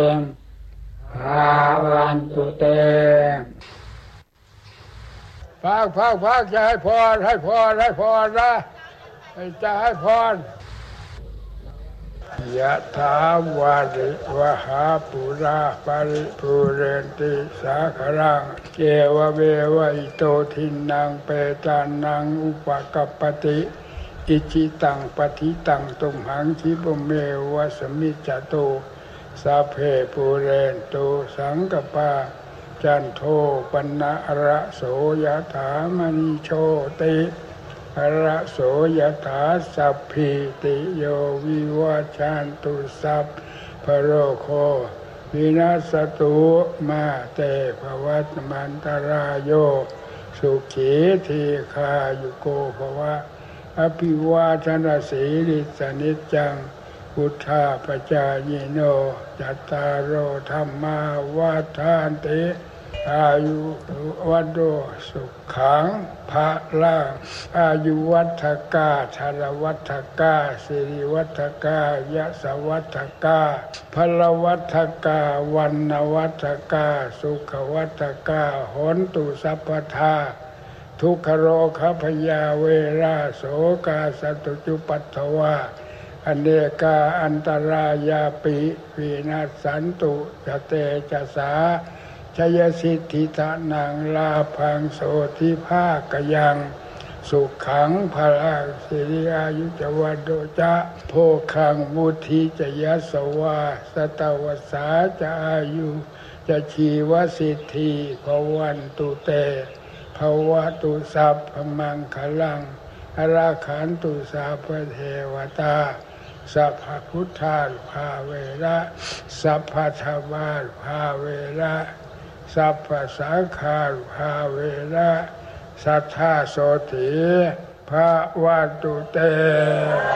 ภาวันตุเตภาคจะให้พรนะจะให้พรยะถาวาริวหาปุราปาริปุเรนติสาครังเกวะเววะอิโตทินังเปตานังอุปกัปปติอิจิตังปฏิตังตุมหังคิปเมวะสมิจจโตสัพเพปุเรนตุสังกปาจันโทปนะระโสยถามณิโชติระโสยถาสัพพิติโยวิวัชชันตุสัพพโรโควินาศตุมาเตภวัตมันตรายโยสุขีทีคายุโกภวะอภิวาทนาสีริสนิจจังพุทธาปจายโนจัตตารโอธรรมาวัฏฐานติอายุวัโดสุขังภะลังอายุวัฏกาชรวัฏกาสิริวัฏกายะสวัฏกาพลวัฏกาวันนวัฏกาสุขวัฏกาหนตุสัพพทาทุกขโรคพยาเวราโสกาสตุจุปัฏฐวาอเนกาอันตรายาปิวินาศสันตุจเตจสาชยสิทธิตานังลาพังโสทิภาคยังสุขังพลังสิริอายุจวัดโดจะโภคังมุทิจยสวาสตวสาจะอายุจะชีวสิทธิภวันตุเตภวตุสัพพมังคลังอราขันตุสัพพเทวตาสัพพพุทธาภาเวระสัพพธรรมาภาเวระสัพพสังฆาภาเวระสัทธาโสติภาวันตุเต